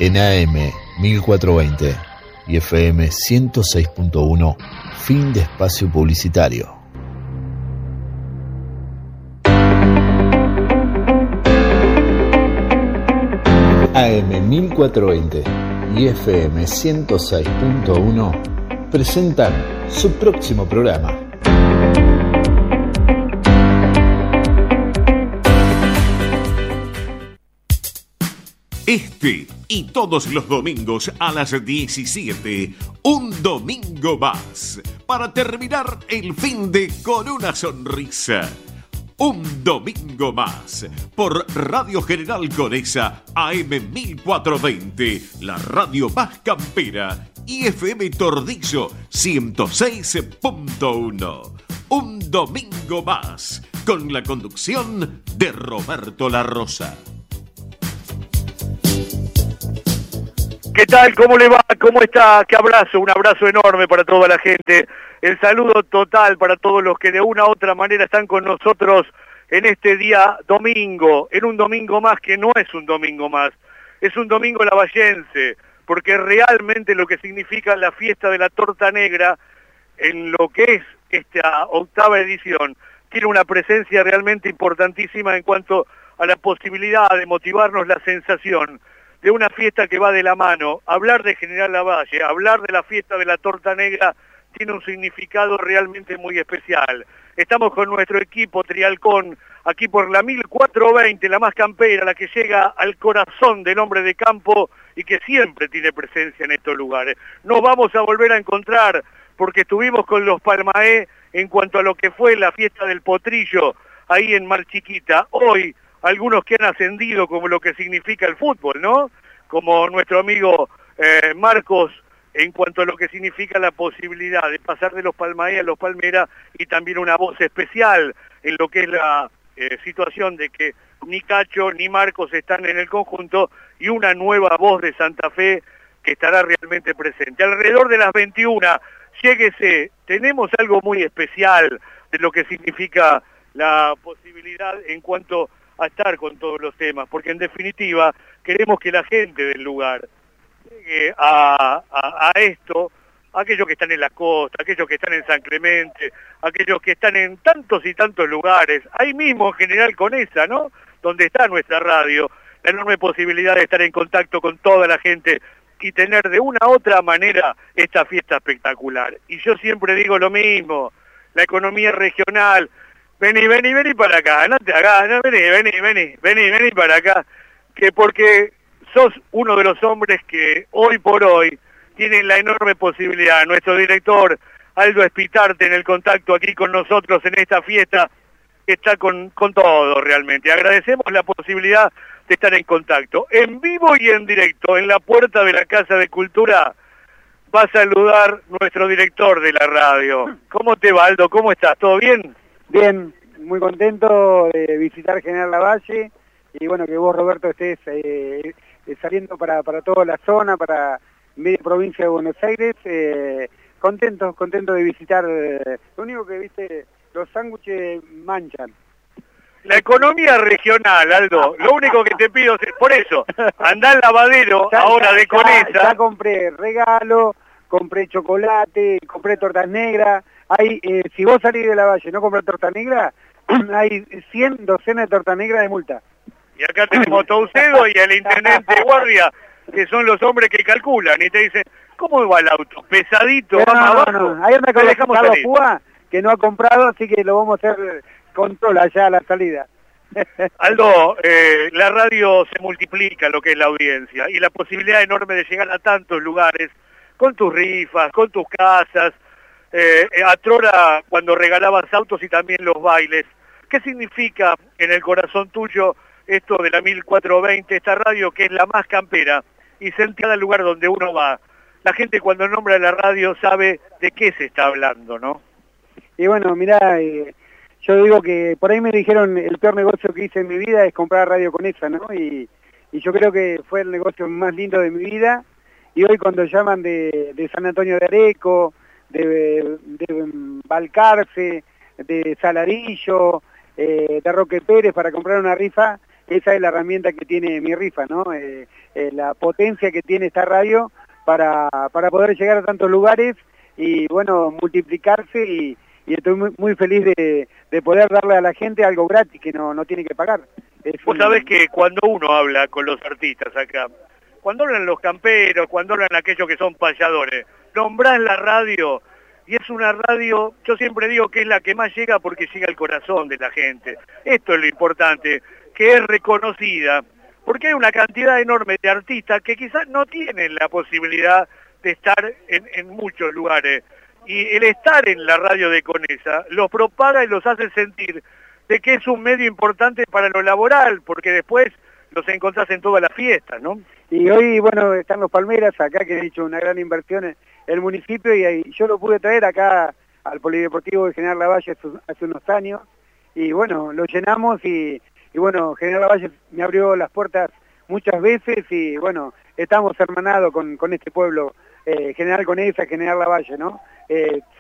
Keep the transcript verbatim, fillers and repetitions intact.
En A M mil cuatrocientos veinte y F M ciento seis punto uno, fin de espacio publicitario. A M mil cuatrocientos veinte y F M ciento seis punto uno presentan su próximo programa. Este y todos los domingos a las diecisiete, un domingo más, para terminar el fin de con una sonrisa. Un domingo más, por Radio General Conesa, A M mil cuatrocientos veinte, la radio más campera, y F M Tordillo ciento seis punto uno. Un domingo más, con la conducción de Roberto La Rosa. ¿Qué tal? ¿Cómo le va? ¿Cómo está? ¡Qué abrazo! Un abrazo enorme para toda la gente. El saludo total para todos los que de una u otra manera están con nosotros en este día domingo, en un domingo más que no es un domingo más, es un domingo lavallense, porque realmente lo que significa la fiesta de la torta negra en lo que es esta octava edición tiene una presencia realmente importantísima en cuanto a la posibilidad de motivarnos la sensación de una fiesta que va de la mano. Hablar de General Lavalle, hablar de la fiesta de la torta negra tiene un significado realmente muy especial. Estamos con nuestro equipo Trialcón, aquí por la mil cuatrocientos veinte, la más campera, la que llega al corazón del hombre de campo y que siempre tiene presencia en estos lugares. Nos vamos a volver a encontrar porque estuvimos con los Palmaé en cuanto a lo que fue la fiesta del potrillo ahí en Mar Chiquita. Hoy algunos que han ascendido como lo que significa el fútbol, ¿no? Como nuestro amigo eh, Marcos, en cuanto a lo que significa la posibilidad de pasar de los Palmaé a los Palmera, y también una voz especial en lo que es la eh, situación de que ni Cacho ni Marcos están en el conjunto, y una nueva voz de Santa Fe que estará realmente presente. Alrededor de las veintiuna, lléguese, tenemos algo muy especial de lo que significa la posibilidad en cuanto a estar con todos los temas, porque en definitiva queremos que la gente del lugar llegue a, a, a esto, aquellos que están en la costa, aquellos que están en San Clemente, aquellos que están en tantos y tantos lugares, ahí mismo en General Conesa, ¿no?, donde está nuestra radio, la enorme posibilidad de estar en contacto con toda la gente y tener de una u otra manera esta fiesta espectacular. Y yo siempre digo lo mismo, la economía regional. Vení, vení, vení para acá, no te hagas, no, vení, vení, vení, vení, vení para acá, que porque sos uno de los hombres que hoy por hoy tienen la enorme posibilidad, nuestro director Aldo Espitarte en el contacto aquí con nosotros en esta fiesta, que está con, con todo realmente. Agradecemos la posibilidad de estar en contacto, en vivo y en directo, en la puerta de la Casa de Cultura. Va a saludar nuestro director de la radio. ¿Cómo te va, Aldo? ¿Cómo estás? ¿Todo bien? Bien, muy contento de visitar General Lavalle y bueno, que vos, Roberto, estés eh, saliendo para, para toda la zona, para media provincia de Buenos Aires. Eh, contento, contento de visitar. Eh, lo único que, viste, los sándwiches manchan. La economía regional, Aldo, lo único que te pido es, por eso, andá al lavadero ya, ahora ya, de Conesa. Ya, ya compré regalo, compré chocolate, compré tortas negras. Hay, eh, si vos salís de Lavalle y no compras torta negra, hay cien docenas de torta negra de multa. Y acá tenemos a Taucedo y al intendente de guardia, que son los hombres que calculan y te dicen, ¿cómo va el auto? ¿Pesadito? Pero ¿Va no, abajo? no, no. Ahí anda con Te los dejamos Carlos salir. Púa, que no ha comprado, así que lo vamos a hacer control allá a la salida. Aldo, eh, la radio se multiplica lo que es la audiencia y la posibilidad enorme de llegar a tantos lugares con tus rifas, con tus casas, eh, a Trora cuando regalabas autos y también los bailes. ¿Qué significa en el corazón tuyo esto de la mil cuatrocientos veinte, esta radio que es la más campera y centrada al lugar donde uno va? La gente cuando nombra la radio sabe de qué se está hablando, ¿no? Y bueno, mirá, eh, yo digo que por ahí me dijeron el peor negocio que hice en mi vida es comprar Radio Conesa, ¿no? Y, y yo creo que fue el negocio más lindo de mi vida. Y hoy cuando llaman de, de San Antonio de Areco, de, de Balcarce, de Salarillo, eh, de Roque Pérez para comprar una rifa, esa es la herramienta que tiene mi rifa, ¿no? Eh, eh, la potencia que tiene esta radio para, para poder llegar a tantos lugares y, bueno, multiplicarse y, y estoy muy, muy feliz de, de poder darle a la gente algo gratis que no, no tiene que pagar. Es Vos un... sabés que cuando uno habla con los artistas acá, cuando hablan los camperos, cuando hablan aquellos que son payadores, nombrás la radio y es una radio, yo siempre digo que es la que más llega porque llega al corazón de la gente. Esto es lo importante, que es reconocida, porque hay una cantidad enorme de artistas que quizás no tienen la posibilidad de estar en, en muchos lugares. Y el estar en la radio de Conesa los propaga y los hace sentir de que es un medio importante para lo laboral, porque después los encontrás en todas las fiestas, ¿no? Y hoy, bueno, están los Palmeras acá, que han hecho una gran inversión en el municipio, y ahí, yo lo pude traer acá al Polideportivo de General Lavalle hace, hace unos años, y bueno, lo llenamos, y, y bueno, General Lavalle me abrió las puertas muchas veces, y bueno, estamos hermanados con, con este pueblo, eh, General Conesa, General Lavalle, ¿no? Eh,